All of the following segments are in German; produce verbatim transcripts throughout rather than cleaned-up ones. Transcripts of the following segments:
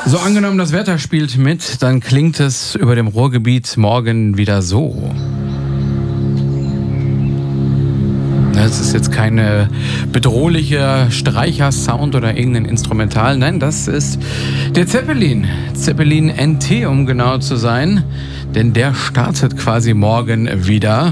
So, angenommen, das Wetter spielt mit, dann klingt es über dem Ruhrgebiet morgen wieder so. Das ist jetzt keine bedrohliche Streichersound oder irgendein Instrumental. Nein, das ist der Zeppelin. Zeppelin N T, um genau zu sein. Denn der startet quasi morgen wieder.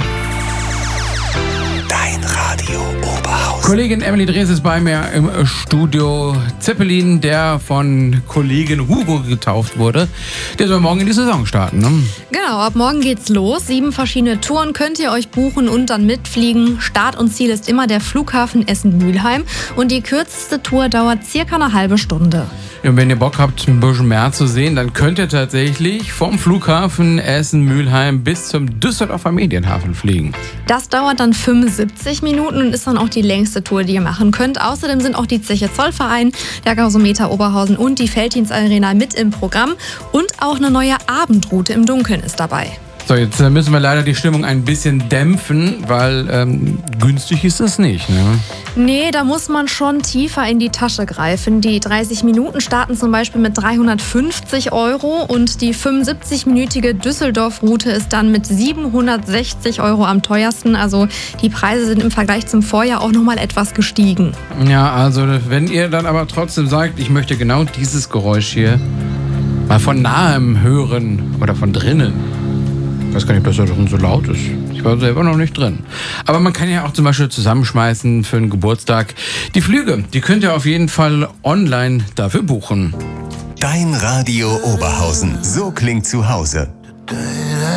Dein Radio Oberhausen. Kollegin Emily Drees ist bei mir im Studio. Zeppelin, der von Kollegen Hugo getauft wurde, der soll morgen in die Saison starten, ne? Genau, ab morgen geht's los. Sieben verschiedene Touren könnt ihr euch buchen und dann mitfliegen. Start und Ziel ist immer der Flughafen Essen-Mülheim und die kürzeste Tour dauert circa eine halbe Stunde. Und wenn ihr Bock habt, ein bisschen mehr zu sehen, dann könnt ihr tatsächlich vom Flughafen Essen-Mülheim bis zum Düsseldorfer Medienhafen fliegen. Das dauert dann fünfundsiebzig Minuten und ist dann auch die längste Tour, die ihr machen könnt. Außerdem sind auch die Zeche Zollverein, der Gasometer Oberhausen und die Felddienstarena mit im Programm. Und auch eine neue Abendroute im Dunkeln ist dabei. So, jetzt müssen wir leider die Stimmung ein bisschen dämpfen, weil ähm, günstig ist das nicht, ne? Nee, da muss man schon tiefer in die Tasche greifen. Die dreißig Minuten starten zum Beispiel mit dreihundertfünfzig Euro und die fünfundsiebzig-minütige Düsseldorf-Route ist dann mit siebenhundertsechzig Euro am teuersten. Also die Preise sind im Vergleich zum Vorjahr auch nochmal etwas gestiegen. Ja, also wenn ihr dann aber trotzdem sagt, ich möchte genau dieses Geräusch hier mal von nahem hören oder von drinnen. Ich weiß gar nicht, ob das da schon so laut ist. Ich war selber noch nicht drin. Aber man kann ja auch zum Beispiel zusammenschmeißen für einen Geburtstag. Die Flüge, die könnt ihr auf jeden Fall online dafür buchen. Dein Radio Oberhausen. So klingt zu Hause.